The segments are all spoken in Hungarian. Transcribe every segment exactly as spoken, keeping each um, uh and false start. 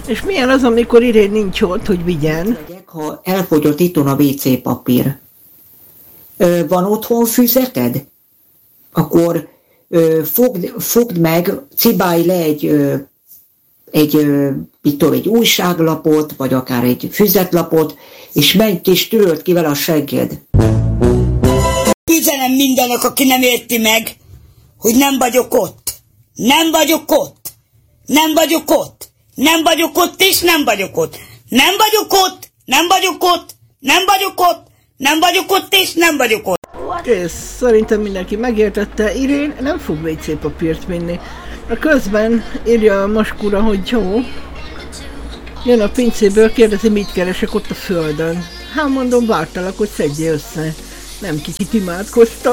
És milyen az, amikor Irén nincs ott, hogy vigyen? Ha elfogyott itthon a vé cé papír. Van otthon füzeted? Akkor fogd, fogd meg, cibálj le egy, egy, mit tudom, egy újságlapot, vagy akár egy füzetlapot, és menj és töröld ki vele a segged. Üzenem mindenek, aki nem érti meg, hogy nem vagyok ott. Nem vagyok ott. Nem vagyok ott. Nem vagyok ott, és nem vagyok ott. Nem vagyok ott. Nem vagyok ott. Nem vagyok ott. Nem vagyok ott, és nem vagyok ott. Kész, szerintem mindenki megértette, Irén nem fog vé cé papírt vinni. A közben írja a maskura, hogy jó, jön a pincéből, kérdezi, mit keresek ott a földön. Hát mondom, vártalak, hogy szedje össze. Nem kicsit imádkoztam.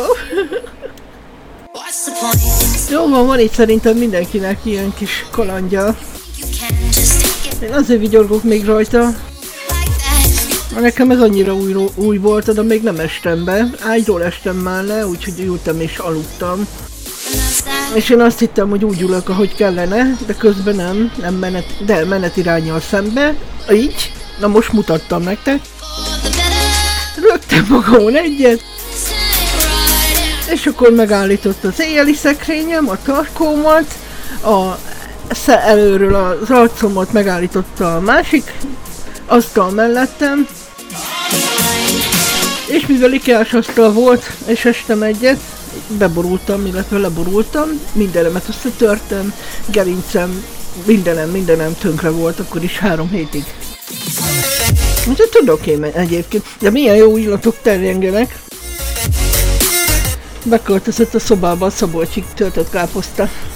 Jó van, van itt szerintem mindenkinek ilyen kis kalandja. Én azért vigyorgok még rajta. Nekem ez annyira új, új volt, de még nem estem be. Ágyról estem már le, úgyhogy ültem és aludtam. És én azt hittem, hogy úgy ülök, ahogy kellene, de közben nem, nem menet, de menetiránnyal szembe. Így, na most mutattam nektek. Rögtem magamon egyet. És akkor megállított az éjjeli szekrényem, a tarkómat, a előről az arcomat megállította a másik asztal mellettem, és mivel ikás asztal volt, és estem egyet, beborultam, illetve leborultam, mindenemet összetörtem, gerincem, mindenem, mindenem tönkre volt, akkor is három hétig. Úgyhogy tudok én egyébként, de milyen jó illatok terjengenek. Beköltözött a szobába a Szabolcsik töltött káposzta.